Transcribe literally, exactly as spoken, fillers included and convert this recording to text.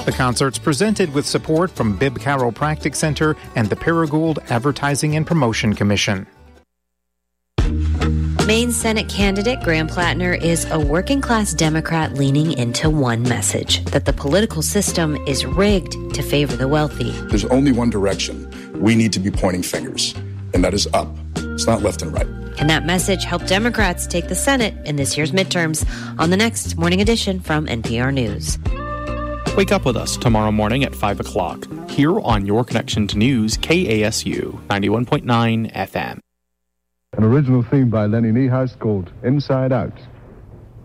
The concert's presented with support from Bibb Chiropractic Center and the Paragould Advertising and Promotion Commission. Maine Senate candidate Graham Plattner is a working-class Democrat leaning into one message, that the political system is rigged to favor the wealthy. There's only one direction. We need to be pointing fingers, and that is up. It's not left and right. Can that message help Democrats take the Senate in this year's midterms? On the next Morning Edition from N P R News. Wake up with us tomorrow morning at five o'clock here on Your Connection to News, K A S U ninety-one point nine F M. An original theme by Lenny Niehaus called Inside Out.